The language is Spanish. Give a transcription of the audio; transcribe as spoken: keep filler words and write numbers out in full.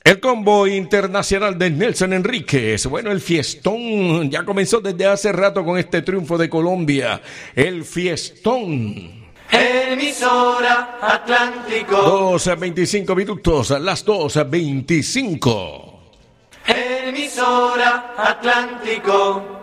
El combo internacional de Nelson Enríquez. Bueno, el fiestón ya comenzó desde hace rato con este triunfo de Colombia. El fiestón. Emisora Atlántico. dos a veinticinco minutos, a las dos a veinticinco. Emisora Atlántico.